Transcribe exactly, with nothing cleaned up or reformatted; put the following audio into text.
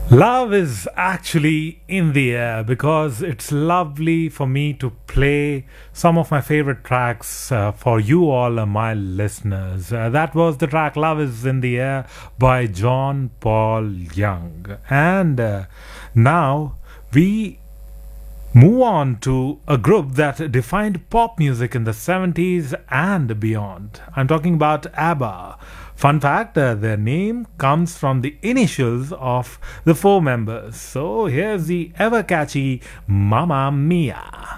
Love is actually in the air because it's lovely for me to play some of my favorite tracks uh, for you all, uh, my listeners. Uh, that was the track Love is in the Air by John Paul Young. And uh, now we move on to a group that defined pop music in the seventies and beyond. I'm talking about ABBA. Fun fact, uh, their name comes from the initials of the four members. So here's the ever catchy Mamma Mia.